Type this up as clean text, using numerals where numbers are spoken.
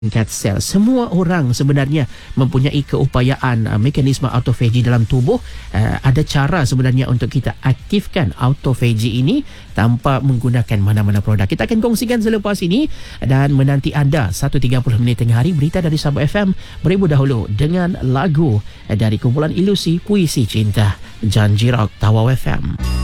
cat cell. Semua orang sebenarnya mempunyai keupayaan mekanisme autophagy dalam tubuh. Ada cara sebenarnya untuk kita aktifkan autophagy ini tanpa menggunakan mana-mana produk. Kita akan kongsikan selepas ini dan menanti anda 1.30 minit tengah hari berita dari Sabah FM. Beribu dahulu dengan lagu dari kumpulan Ilusi Puisi Cinta, Janji Rock Tawau FM.